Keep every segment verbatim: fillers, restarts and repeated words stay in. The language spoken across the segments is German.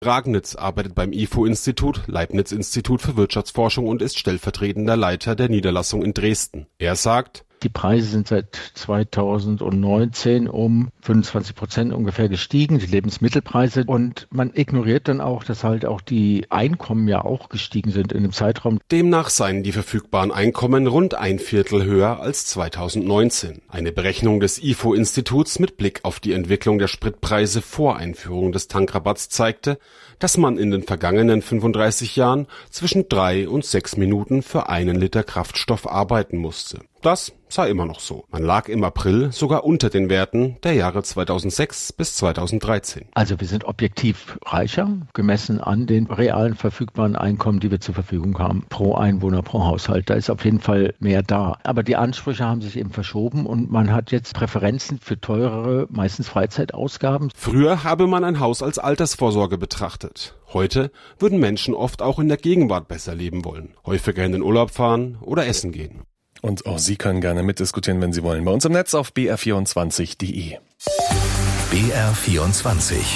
Ragnitz arbeitet beim I F O-Institut, Leibniz-Institut für Wirtschaftsforschung, und ist stellvertretender Leiter der Niederlassung in Dresden. Er sagt: Die Preise sind seit zweitausendneunzehn um fünfundzwanzig Prozent ungefähr gestiegen, die Lebensmittelpreise. Und man ignoriert dann auch, dass halt auch die Einkommen ja auch gestiegen sind in dem Zeitraum. Demnach seien die verfügbaren Einkommen rund ein Viertel höher als zweitausendneunzehn. Eine Berechnung des I F O-Instituts mit Blick auf die Entwicklung der Spritpreise vor Einführung des Tankrabatts zeigte, dass man in den vergangenen fünfunddreißig Jahren zwischen drei und sechs Minuten für einen Liter Kraftstoff arbeiten musste. Das sei immer noch so. Man lag im April sogar unter den Werten der Jahre zweitausendsechs bis zweitausenddreizehn. Also wir sind objektiv reicher, gemessen an den realen verfügbaren Einkommen, die wir zur Verfügung haben, pro Einwohner, pro Haushalt. Da ist auf jeden Fall mehr da. Aber die Ansprüche haben sich eben verschoben und man hat jetzt Präferenzen für teurere, meistens Freizeitausgaben. Früher habe man ein Haus als Altersvorsorge betrachtet. Heute würden Menschen oft auch in der Gegenwart besser leben wollen, häufiger in den Urlaub fahren oder essen gehen. Und auch Sie können gerne mitdiskutieren, wenn Sie wollen, bei uns im Netz auf b r vierundzwanzig punkt de. B R vierundzwanzig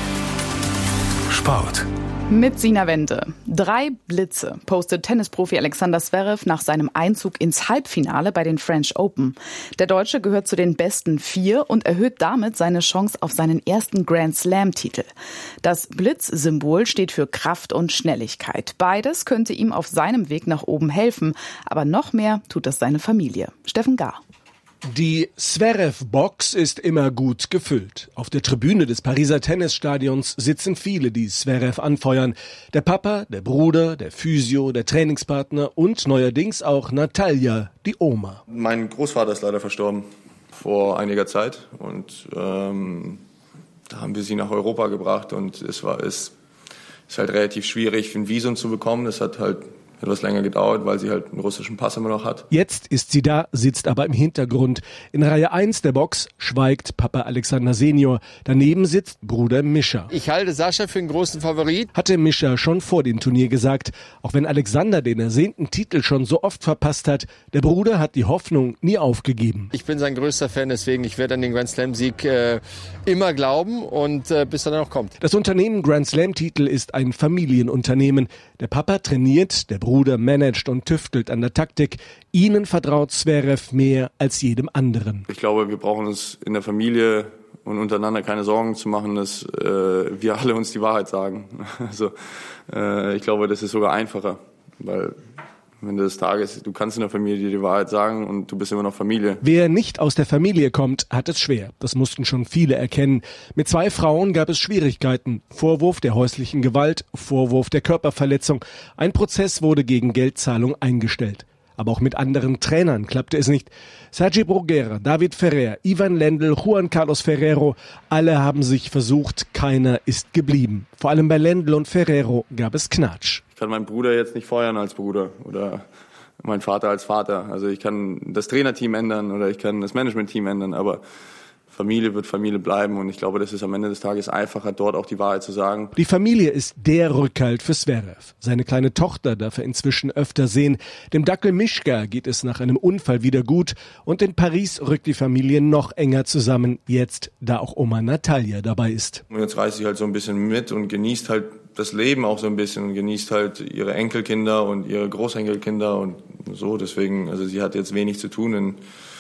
Sport. Mit Sina Wende. Drei Blitze postet Tennisprofi Alexander Zverev nach seinem Einzug ins Halbfinale bei den French Open. Der Deutsche gehört zu den besten vier und erhöht damit seine Chance auf seinen ersten Grand Slam-Titel. Das Blitzsymbol steht für Kraft und Schnelligkeit. Beides könnte ihm auf seinem Weg nach oben helfen, aber noch mehr tut das seine Familie. Steffen Gahr. Die Zverev-Box ist immer gut gefüllt. Auf der Tribüne des Pariser Tennisstadions sitzen viele, die Zverev anfeuern. Der Papa, der Bruder, der Physio, der Trainingspartner und neuerdings auch Natalja, die Oma. Mein Großvater ist leider verstorben vor einiger Zeit und ähm, da haben wir sie nach Europa gebracht und es war es ist halt relativ schwierig, ein Visum zu bekommen. Das hat halt etwas länger gedauert, weil sie halt einen russischen Pass immer noch hat. Jetzt ist sie da, sitzt aber im Hintergrund. In Reihe eins der Box schweigt Papa Alexander Senior. Daneben sitzt Bruder Mischa. Ich halte Sascha für einen großen Favorit. Hatte Mischa schon vor dem Turnier gesagt. Auch wenn Alexander den ersehnten Titel schon so oft verpasst hat, der Bruder hat die Hoffnung nie aufgegeben. Ich bin sein größter Fan, deswegen ich werde an den Grand Slam Sieg äh, immer glauben und äh, bis er dann auch kommt. Das Unternehmen Grand Slam Titel ist ein Familienunternehmen. Der Papa trainiert, der Bruder Bruder managt und tüftelt an der Taktik. Ihnen vertraut Zverev mehr als jedem anderen. Ich glaube, wir brauchen uns in der Familie und untereinander keine Sorgen zu machen, dass äh, wir alle uns die Wahrheit sagen. Also äh, ich glaube, das ist sogar einfacher, weil am Ende des Tages, du kannst in der Familie die Wahrheit sagen und du bist immer noch Familie. Wer nicht aus der Familie kommt, hat es schwer. Das mussten schon viele erkennen. Mit zwei Frauen gab es Schwierigkeiten. Vorwurf der häuslichen Gewalt, Vorwurf der Körperverletzung. Ein Prozess wurde gegen Geldzahlung eingestellt. Aber auch mit anderen Trainern klappte es nicht. Sergi Bruguera, David Ferrer, Ivan Lendl, Juan Carlos Ferrero, alle haben sich versucht, keiner ist geblieben. Vor allem bei Lendl und Ferrero gab es Knatsch. Ich kann meinen Bruder jetzt nicht feuern als Bruder oder meinen Vater als Vater. Also ich kann das Trainerteam ändern oder ich kann das Managementteam ändern, aber Familie wird Familie bleiben und ich glaube, das ist am Ende des Tages einfacher, dort auch die Wahrheit zu sagen. Die Familie ist der Rückhalt für Zverev. Seine kleine Tochter darf er inzwischen öfter sehen. Dem Dackel Mischka geht es nach einem Unfall wieder gut und in Paris rückt die Familie noch enger zusammen, jetzt, da auch Oma Natalja dabei ist. Und jetzt reist sie halt so ein bisschen mit und genießt halt das Leben auch so ein bisschen und genießt halt ihre Enkelkinder und ihre Großenkelkinder und so. Deswegen, also sie hat jetzt wenig zu tun in,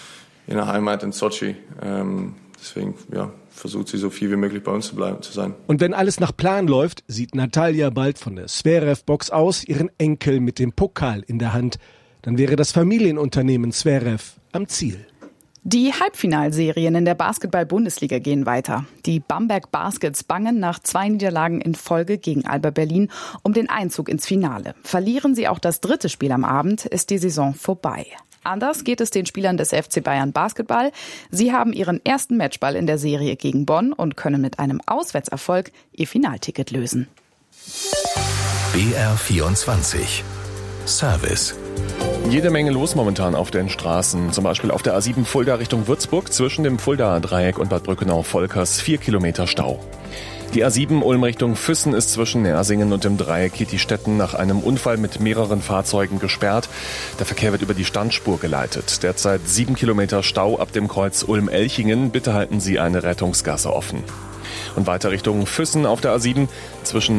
in der Heimat in Sochi. Ähm, deswegen, ja, versucht sie so viel wie möglich bei uns zu bleiben, zu sein. Und wenn alles nach Plan läuft, sieht Natalja bald von der Zverev-Box aus, ihren Enkel mit dem Pokal in der Hand. Dann wäre das Familienunternehmen Zverev am Ziel. Die Halbfinalserien in der Basketball-Bundesliga gehen weiter. Die Bamberg Baskets bangen nach zwei Niederlagen in Folge gegen Alba Berlin um den Einzug ins Finale. Verlieren sie auch das dritte Spiel am Abend, ist die Saison vorbei. Anders geht es den Spielern des F C Bayern Basketball. Sie haben ihren ersten Matchball in der Serie gegen Bonn und können mit einem Auswärtserfolg ihr Finalticket lösen. B R vierundzwanzig Service. Jede Menge los momentan auf den Straßen, zum Beispiel auf der A sieben Fulda Richtung Würzburg zwischen dem Fuldaer Dreieck und Bad Brückenau-Volkers vier Kilometer Stau. Die A sieben Ulm Richtung Füssen ist zwischen Nersingen und dem Dreieck Kietistetten nach einem Unfall mit mehreren Fahrzeugen gesperrt. Der Verkehr wird über die Standspur geleitet. Derzeit sieben Kilometer Stau ab dem Kreuz Ulm-Elchingen. Bitte halten Sie eine Rettungsgasse offen. Und weiter Richtung Füssen auf der A sieben zwischen